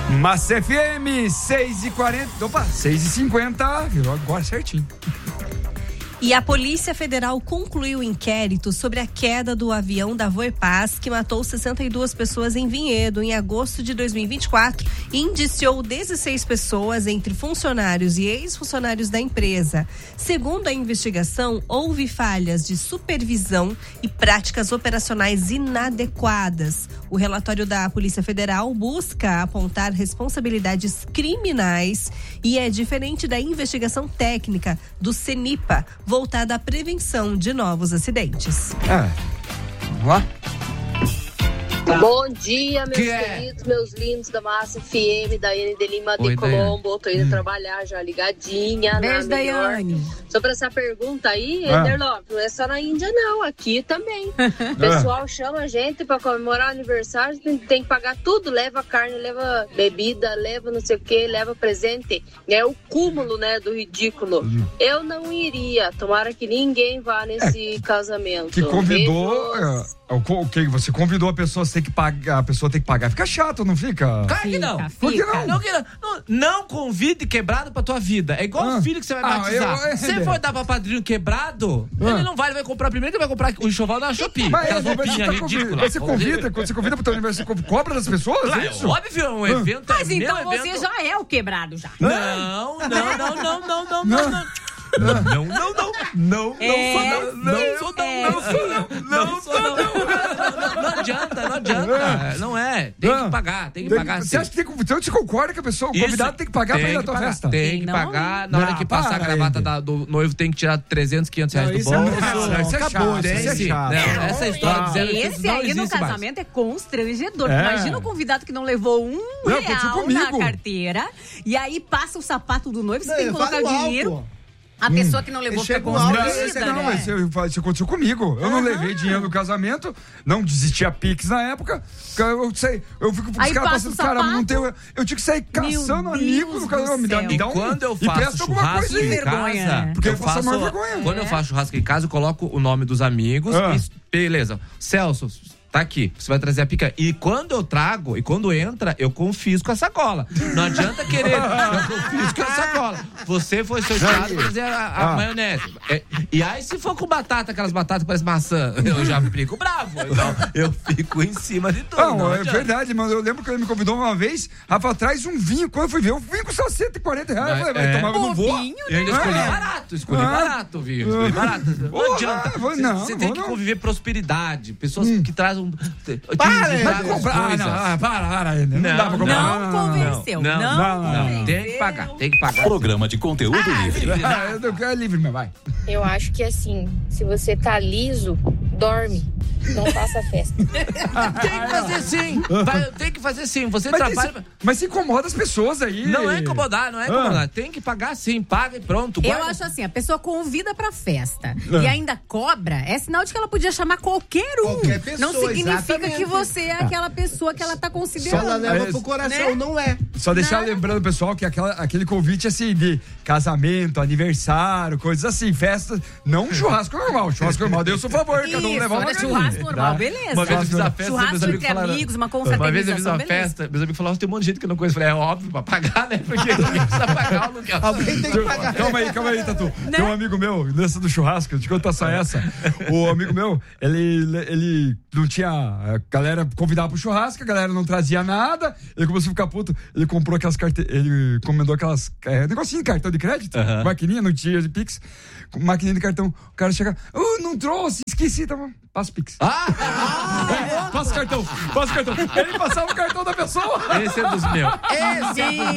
Massa FM, 6h40. Opa, 6h50. Virou agora certinho. E a Polícia Federal concluiu o inquérito sobre a queda do avião da Voepaz, que matou 62 pessoas em Vinhedo, em agosto de 2024, e indiciou 16 pessoas, entre funcionários e ex-funcionários da empresa. Segundo a investigação, houve falhas de supervisão e práticas operacionais inadequadas. O relatório da Polícia Federal busca apontar responsabilidades criminais e é diferente da investigação técnica do CENIPA, voltada à prevenção de novos acidentes. Vamos lá? Bom dia, meus queridos, meus lindos da Massa FM, Daiane de Lima de Colombo. Tô indo trabalhar já ligadinha. Beijo, Daiane. Sobre essa pergunta aí, Ederlop, não é só na Índia não, aqui também. O pessoal chama a gente pra comemorar o aniversário, tem que pagar tudo, leva carne, leva bebida, leva não sei o que, leva presente. É o cúmulo, né, do ridículo. Eu não iria, tomara que ninguém vá nesse casamento. Que convidou... Você convidou a pessoa tem que pagar. Fica chato, não fica? Claro que não. Por que não? Não convide quebrado pra tua vida. É igual o filho que você vai batizar. Se for dar pra padrinho quebrado, ele não vai comprar primeiro, ele vai comprar o enxoval da Shopee. Aquelas roupinhas ridículas. Você convida pro teu aniversário, você cobra das pessoas? Claro, é isso? Óbvio, é um evento. Mas então você já é o quebrado já. Não. Não adianta. Não é. Tem que pagar. Você acha que você concorda que a pessoa, o convidado tem que pagar pra ir na tua festa? Tem que pagar. Na hora que passar a gravata do noivo, tem que tirar 300, 500 reais do bolso. Isso é chato. Essa história dizendo que esse aí no casamento é constrangedor. Imagina o convidado que não levou R$1 na carteira e aí passa o sapato do noivo, você tem que colocar o dinheiro. A pessoa que não levou fica constrangida, né? Isso aconteceu comigo. Eu não levei dinheiro no casamento, não desisti a Pix na época. Eu fico pros caras passando, cara, não tenho. Eu tinha que sair caçando amigos no casamento. E quando eu faço churrasco em casa, porque eu faço a maior vergonha. Quando eu faço churrasco em casa, eu coloco o nome dos amigos e beleza. Celso, tá aqui, você vai trazer a picanha. E quando eu trago, e quando entra, eu confisco a sacola. Não adianta querer, eu confisco a sacola. Você foi sorteado pra trazer a maionese. E aí, se for com batata, aquelas batatas que parecem maçã, eu já fico bravo. Então, eu fico em cima de tudo. Não é verdade, mas eu lembro que ele me convidou uma vez, Rafa, traz um vinho. Quando eu fui ver, o vinho custou R$140. Eu falei, vai tomar, eu não vou. Vinho, e ainda escolhi barato, vinho. Não adianta. Você tem que conviver prosperidade. Pessoas que trazem para. Não dá pra comprar. Não convenceu. Não. Tem que pagar. Programa de conteúdo livre. É livre, mas vai. Eu acho que assim, se você tá liso, dorme. Não faça festa. Tem que fazer sim. Você mas trabalha. Mas incomoda as pessoas aí. Não é incomodar. Tem que pagar sim. Paga e pronto. Eu acho assim, a pessoa convida pra festa e ainda cobra, é sinal de que ela podia chamar qualquer um. Qualquer pessoa, não significa que você é aquela pessoa que ela tá considerando. Só ela leva pro coração, não é. Só deixar lembrando, pessoal, que aquele convite assim de casamento, aniversário, coisas assim, festa, não churrasco normal. Churrasco normal, Deus o favor, cada um levar uma churrasco normal, beleza. Uma vez eu fiz a festa, churrasco entre amigos, uma confraternização, uma vez eu fiz uma festa, meus amigos falaram, tem um monte de gente que eu não conheço. Eu falei, é óbvio, pra pagar, né? Porque ninguém precisa pagar o aluguel. Alguém tem que pagar. Calma aí, Tatu. Tem um amigo meu, nessa do churrasco, deixa eu contar só essa. O amigo meu, ele não tinha... A galera convidava pro churrasco, a galera não trazia nada, ele começou a ficar puto, ele comprou aquelas carteiras, ele encomendou aquelas... negocinho de cartão de crédito, maquininha, não tinha de Pix, maquininha de cartão, o cara chega, não trouxe, esqueci, tá bom, passa o Pix. Passa o cartão. Ele passava o cartão da pessoa. Esse é dos meus.